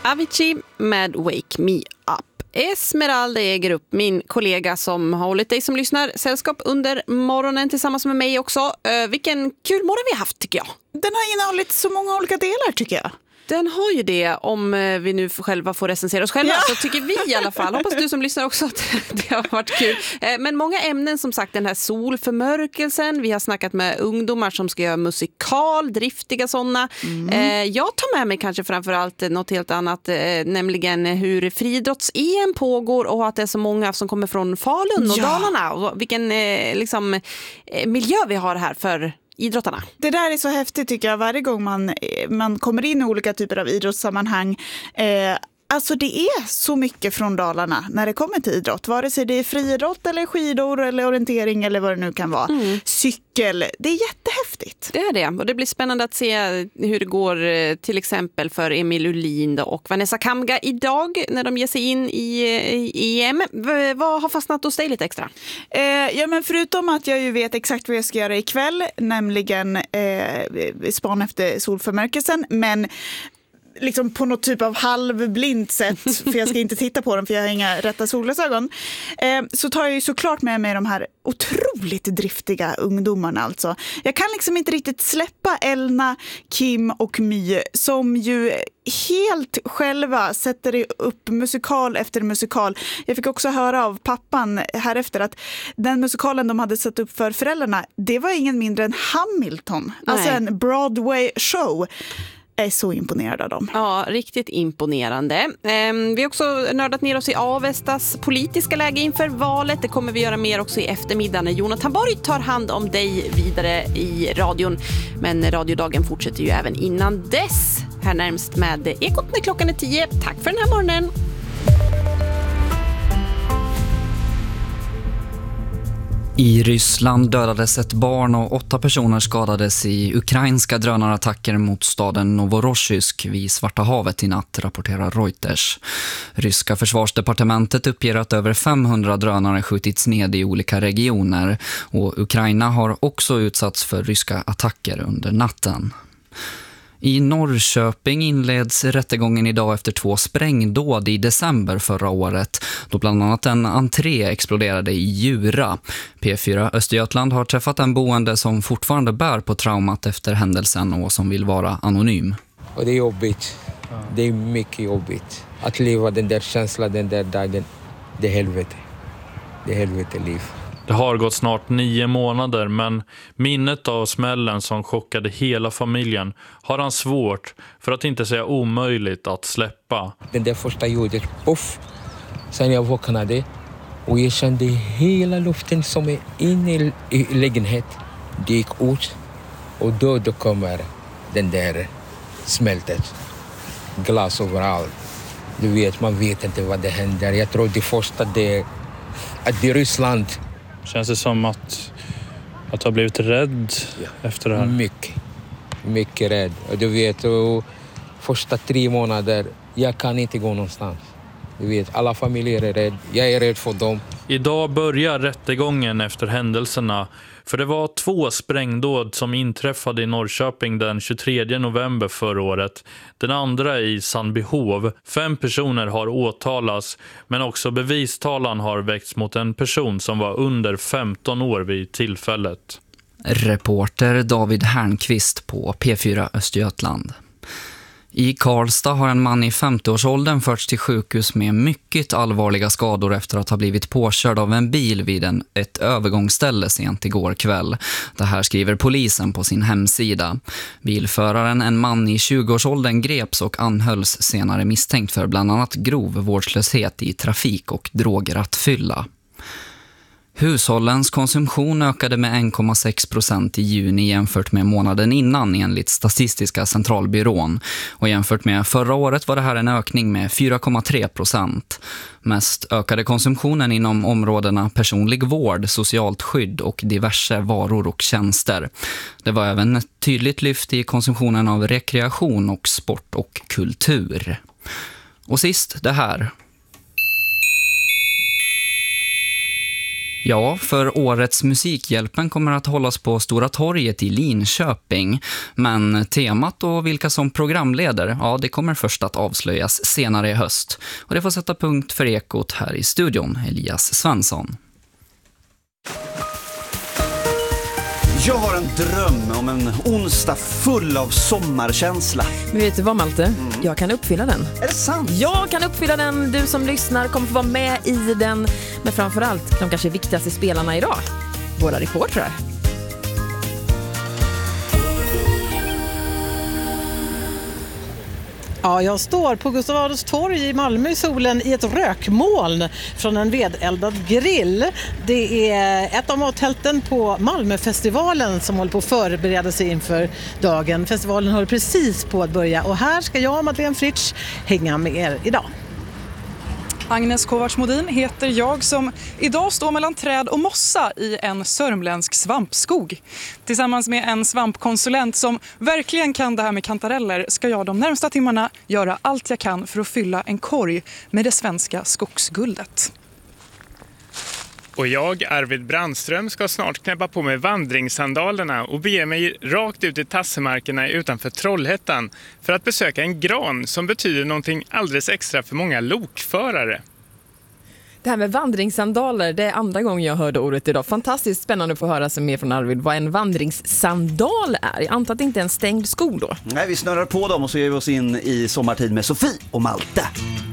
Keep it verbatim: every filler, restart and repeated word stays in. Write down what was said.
Avicii med Wake Me Up. Esmeralda äger upp, min kollega som har hållit dig som lyssnar sällskap under morgonen tillsammans med mig också. Uh, vilken kul morgon vi har haft, tycker jag. Den har innehållit så många olika delar, tycker jag. Den har ju det, om vi nu själva får recensera oss själva, ja. Så tycker vi i alla fall. Hoppas du som lyssnar också att det har varit kul. Men många ämnen, som sagt, den här solförmörkelsen. Vi har snackat med ungdomar som ska göra musikal, driftiga sådana. Mm. Jag tar med mig kanske framförallt något helt annat, nämligen hur friidrotts-E M pågår och att det är så många som kommer från Falun och ja. Dalarna. Och vilken liksom, miljö vi har här för idrottarna. Det där är så häftigt, tycker jag, varje gång man, man kommer in i olika typer av idrottssammanhang. Eh, alltså det är så mycket från Dalarna när det kommer till idrott. Vare sig det är friidrott eller skidor eller orientering eller vad det nu kan vara. Mm. Cykel, det är jättehäftigt. Det är det, och det blir spännande att se hur det går till exempel för Emil Uhlin och Vanessa Kamga idag när de ger sig in i E M. Vad har fastnat hos dig lite extra? Eh, ja, men förutom att jag ju vet exakt vad jag ska göra ikväll, nämligen eh, span efter solförmörkelsen, men liksom på något typ av halvblint sätt, för jag ska inte titta på dem för jag har inga rätta solglasögon, eh, så tar jag ju såklart med mig de här otroligt driftiga ungdomarna. Alltså. Jag kan liksom inte riktigt släppa Elna, Kim och My, som ju helt själva sätter upp musikal efter musikal. Jag fick också höra av pappan här efter att den musikalen de hade satt upp för föräldrarna, det var ingen mindre än Hamilton. Nej. Alltså en Broadway-show. Jag är så imponerad av dem. Ja, riktigt imponerande. Vi har också nördat ner oss i Avestas politiska läge inför valet. Det kommer vi göra mer också i eftermiddag när Jonathan Borg tar hand om dig vidare i radion. Men radiodagen fortsätter ju även innan dess. Här närmst med Ekot när klockan är tio. Tack för den här morgonen. I Ryssland dödades ett barn och åtta personer skadades i ukrainska drönarattacker mot staden Novorossiysk vid Svarta havet i natt, rapporterar Reuters. Ryska försvarsdepartementet uppger att över femhundra drönare skjutits ned i olika regioner och Ukraina har också utsatts för ryska attacker under natten. I Norrköping inleds rättegången idag efter två sprängdåd i december förra året, då bland annat en entré exploderade i Djura. P fyra Östergötland har träffat en boende som fortfarande bär på traumat efter händelsen och som vill vara anonym. Och det är jobbigt. Det är mycket jobbigt. Att leva den där känslan den där dagen, det är helvete. Det är helvete liv. Det har gått snart nio månader, men minnet av smällen som chockade hela familjen har han svårt, för att inte säga omöjligt, att släppa. Den där första ljudet, puff, sen jag vaknade och jag kände hela luften som är inne i lägenhet. Det gick ut och då, då kommer den där smältet. Glas överallt. Du vet, man vet inte vad det händer. Jag tror det första det, att det är Ryssland. Känns det som att, att du har blivit rädd ja. Efter det här? Mycket, mycket rädd. Och du vet, och första tre månader, jag kan inte gå någonstans. Du vet, alla familjer är rädd. Jag är rädd för dem. Idag börjar rättegången efter händelserna. För det var två sprängdåd som inträffade i Norrköping den tjugotredje november förra året. Den andra i Sandbyhov. Fem personer har åtalats, men också bevistalan har väckts mot en person som var under femton år vid tillfället. Reporter David Härnqvist på P fyra Östergötland. I Karlstad har en man i femtioårsåldern förts till sjukhus med mycket allvarliga skador efter att ha blivit påkörd av en bil vid en, ett övergångsställe sent igår kväll. Det här skriver polisen på sin hemsida. Bilföraren, en man i tjugoårsåldern, greps och anhölls senare misstänkt för bland annat grov vårdslöshet i trafik och drograttfylla. Hushållens konsumtion ökade med en komma sex procent i juni jämfört med månaden innan enligt Statistiska centralbyrån. Och jämfört med förra året var det här en ökning med fyra komma tre procent. Mest ökade konsumtionen inom områdena personlig vård, socialt skydd och diverse varor och tjänster. Det var även ett tydligt lyft i konsumtionen av rekreation och sport och kultur. Och sist det här. Ja, för årets Musikhjälpen kommer att hållas på Stora torget i Linköping. Men temat och vilka som programleder, ja, det kommer först att avslöjas senare i höst. Och det får sätta punkt för Ekot här i studion, Elias Svensson. Jag har en dröm om en onsdag full av sommarkänsla. Men vet du vad, Malte? Mm. Jag kan uppfylla den. Är det sant? Jag kan uppfylla den. Du som lyssnar kommer få vara med i den. Men framförallt de kanske viktigaste spelarna idag. Våra reportrar. Ja, jag står på Gustav Adolfs torg i Malmö i solen i ett rökmoln från en vedeldad grill. Det är ett av mattälten på Malmöfestivalen som håller på att förbereda sig inför dagen. Festivalen håller precis på att börja och här ska jag, Madeleine Fritsch, hänga med er idag. Agnes Kovacs-Modin heter jag som idag står mellan träd och mossa i en sörmländsk svampskog. Tillsammans med en svampkonsulent som verkligen kan det här med kantareller ska jag de närmsta timmarna göra allt jag kan för att fylla en korg med det svenska skogsguldet. Och jag, Arvid Brandström, ska snart knäppa på mig vandringssandalerna och bege mig rakt ut i tassemarkerna utanför Trollhättan för att besöka en gran som betyder någonting alldeles extra för många lokförare. Det här med vandringssandaler, det är andra gången jag hörde ordet idag. Fantastiskt spännande att få höra sig mer från Arvid vad en vandringssandal är. Jag antar att det inte är en stängd sko då. Nej, vi snurrar på dem och så ger vi oss in i sommartid med Sofie och Malte.